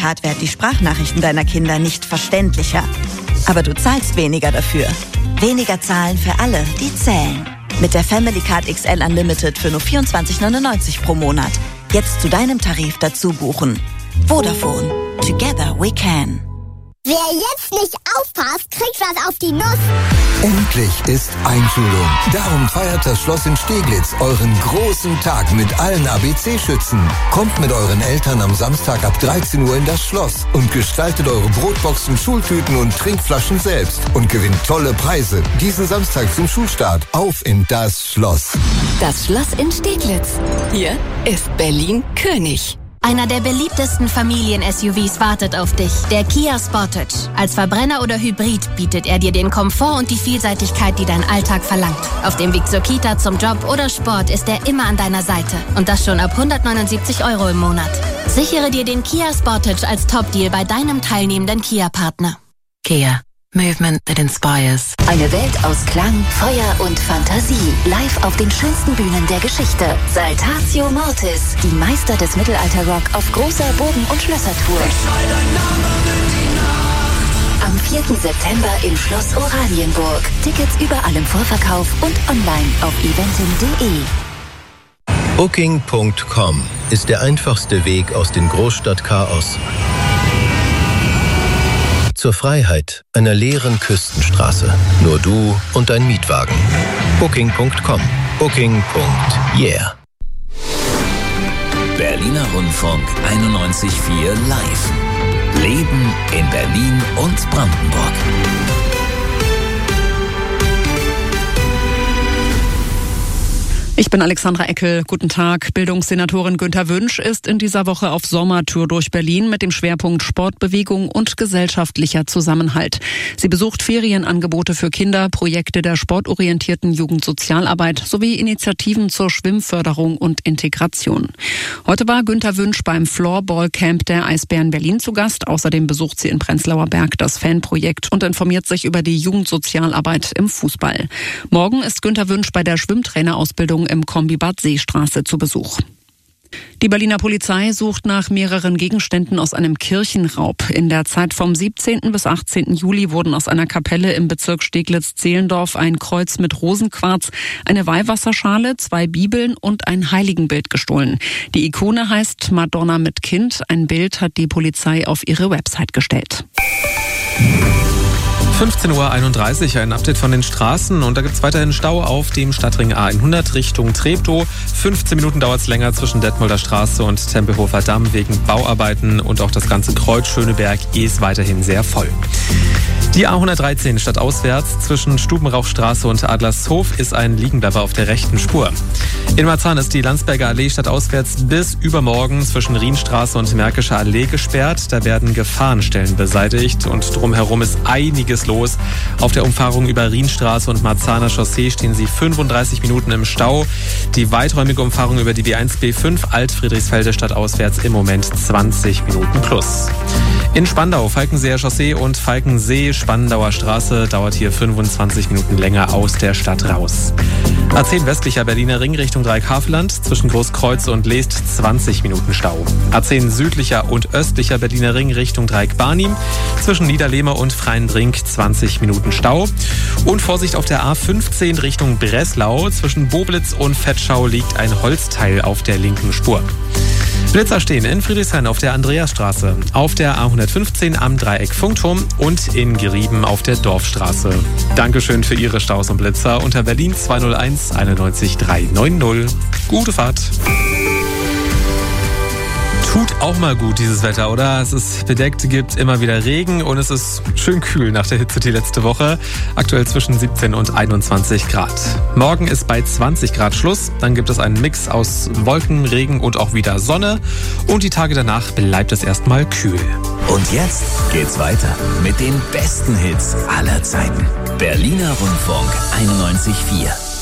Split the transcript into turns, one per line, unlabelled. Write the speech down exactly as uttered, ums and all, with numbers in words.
Family-Card werden die Sprachnachrichten deiner Kinder nicht verständlicher. Aber du zahlst weniger dafür. Weniger zahlen für alle, die zählen. Mit der Family-Card X L Unlimited für nur vierundzwanzig neunundneunzig pro Monat. Jetzt zu deinem Tarif dazu buchen. Vodafone. Together we can.
Wer jetzt nicht aufpasst, kriegt was auf die Nuss.
Endlich ist Einschulung. Darum feiert das Schloss in Steglitz euren großen Tag mit allen A B C-Schützen. Kommt mit euren Eltern am Samstag ab dreizehn Uhr in das Schloss und gestaltet eure Brotboxen, Schultüten und Trinkflaschen selbst und gewinnt tolle Preise. Diesen Samstag zum Schulstart. Auf in das Schloss.
Das Schloss in Steglitz. Hier ist Berlin König.
Einer der beliebtesten Familien-S U Vs wartet auf dich, der Kia Sportage. Als Verbrenner oder Hybrid bietet er dir den Komfort und die Vielseitigkeit, die dein Alltag verlangt. Auf dem Weg zur Kita, zum Job oder Sport ist er immer an deiner Seite. Und das schon ab hundertneunundsiebzig Euro im Monat. Sichere dir den Kia Sportage als Top-Deal bei deinem teilnehmenden Kia-Partner.
Kia. Movement that inspires. Eine Welt aus Klang, Feuer und Fantasie. Live auf den schönsten Bühnen der Geschichte. Saltatio Mortis. Die Meister des Mittelalter-Rock auf großer Bogen- und Schlössertour. Am vierten September im Schloss Oranienburg. Tickets überall im Vorverkauf und online auf eventim punkt de.
Booking Punkt com ist der einfachste Weg aus dem Großstadtchaos zur Freiheit einer leeren Küstenstraße. Nur du und dein Mietwagen. Booking Punkt com. Booking. Yeah.
Berliner Rundfunk einundneunzig Komma vier live. Leben in Berlin und Brandenburg.
Ich bin Alexandra Eckel. Guten Tag. Bildungssenatorin Günther Wünsch ist in dieser Woche auf Sommertour durch Berlin mit dem Schwerpunkt Sportbewegung und gesellschaftlicher Zusammenhalt. Sie besucht Ferienangebote für Kinder, Projekte der sportorientierten Jugendsozialarbeit sowie Initiativen zur Schwimmförderung und Integration. Heute war Günther Wünsch beim Floorball Camp der Eisbären Berlin zu Gast. Außerdem besucht sie in Prenzlauer Berg das Fanprojekt und informiert sich über die Jugendsozialarbeit im Fußball. Morgen ist Günther Wünsch bei der Schwimmtrainerausbildung im Kombibad Seestraße zu Besuch. Die Berliner Polizei sucht nach mehreren Gegenständen aus einem Kirchenraub. In der Zeit vom siebzehnten bis achtzehnten Juli wurden aus einer Kapelle im Bezirk Steglitz-Zehlendorf ein Kreuz mit Rosenquarz, eine Weihwasserschale, zwei Bibeln und ein Heiligenbild gestohlen. Die Ikone heißt Madonna mit Kind. Ein Bild hat die Polizei auf ihre Website gestellt.
fünfzehn Uhr einunddreißig, ein Update von den Straßen und da gibt es weiterhin Stau auf dem Stadtring A hundert Richtung Treptow. fünfzehn Minuten dauert es länger zwischen Detmolder Straße und Tempelhofer Damm wegen Bauarbeiten und auch das ganze Kreuz Schöneberg ist weiterhin sehr voll. Die A hundertdreizehn stadtauswärts zwischen Stubenrauchstraße und Adlershof ist ein Liegenbleiber auf der rechten Spur. In Marzahn ist die Landsberger Allee stadtauswärts bis übermorgen zwischen Rienstraße und Märkischer Allee gesperrt. Da werden Gefahrenstellen beseitigt und drumherum ist einiges los. Auf der Umfahrung über Rienstraße und Marzahner Chaussee stehen sie fünfunddreißig Minuten im Stau. Die weiträumige Umfahrung über die B eins B fünf Alt-Friedrichsfelde stadtauswärts im Moment zwanzig Minuten plus. In Spandau, Falkenseer Chaussee und Falkensee Spandauer Straße dauert hier fünfundzwanzig Minuten länger aus der Stadt raus. A zehn westlicher Berliner Ring Richtung Dreieckhavelland zwischen Großkreuz und Leest zwanzig Minuten Stau. A zehn südlicher und östlicher Berliner Ring Richtung Dreieck-Barnim zwischen Niederlehme und Freienbrink zwanzig Minuten Stau. Und Vorsicht auf der A fünfzehn Richtung Breslau zwischen Boblitz und Vetschau liegt ein Holzteil auf der linken Spur. Blitzer stehen in Friedrichshain auf der Andreasstraße, auf der A hundertfünfzehn am Dreieck Funkturm und in Gerieben auf der Dorfstraße. Dankeschön für Ihre Staus und Blitzer unter Berlin zweihunderteins einundneunzig dreihundertneunzig. Gute Fahrt! Tut auch mal gut, dieses Wetter, oder? Es ist bedeckt, gibt immer wieder Regen und es ist schön kühl nach der Hitze die letzte Woche. Aktuell zwischen siebzehn und einundzwanzig Grad. Morgen ist bei zwanzig Grad Schluss. Dann gibt es einen Mix aus Wolken, Regen und auch wieder Sonne. Und die Tage danach bleibt es erstmal kühl.
Und jetzt geht's weiter mit den besten Hits aller Zeiten. Berliner Rundfunk einundneunzig Komma vier.